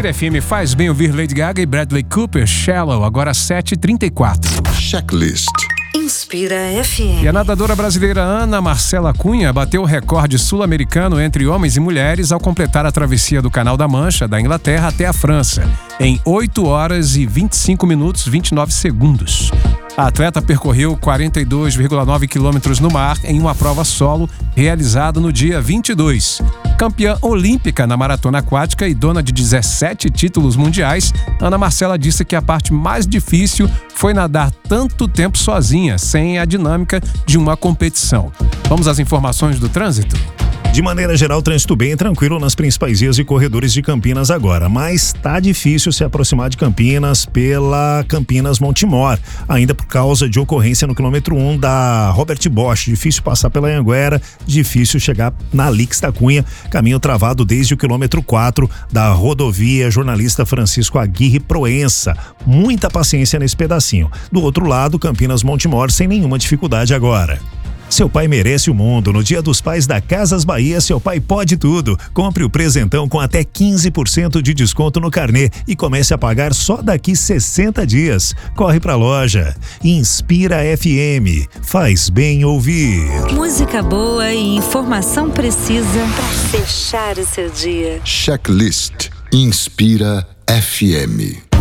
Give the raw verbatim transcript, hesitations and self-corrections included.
Inspira F M faz bem ouvir Lady Gaga e Bradley Cooper, Shallow, agora sete e trinta e quatro. Checklist. Inspira F M. E a nadadora brasileira Ana Marcela Cunha bateu o recorde sul-americano entre homens e mulheres ao completar a travessia do Canal da Mancha, da Inglaterra até a França, em oito horas e vinte e cinco minutos e vinte e nove segundos. A atleta percorreu quarenta e dois vírgula nove quilômetros no mar em uma prova solo realizada no dia vinte e dois. Campeã olímpica na maratona aquática e dona de dezessete títulos mundiais, Ana Marcela disse que a parte mais difícil foi nadar tanto tempo sozinha, sem a dinâmica de uma competição. Vamos às informações do trânsito? De maneira geral, trânsito bem tranquilo nas principais vias e corredores de Campinas agora, mas tá difícil se aproximar de Campinas pela Campinas Montemor, ainda por causa de ocorrência no quilômetro um da Robert Bosch, difícil passar pela Anhanguera, difícil chegar na Alix da Cunha, caminho travado desde o quilômetro quatro da rodovia Jornalista Francisco Aguirre Proença, muita paciência nesse pedacinho. Do outro lado, Campinas Montemor sem nenhuma dificuldade agora. Seu pai merece o mundo. No Dia dos Pais da Casas Bahia, seu pai pode tudo. Compre o presentão com até quinze por cento de desconto no carnê e comece a pagar só daqui sessenta dias. Corre pra loja. Inspira F M. Faz bem ouvir. Música boa e informação precisa para fechar o seu dia. Checklist. Inspira F M.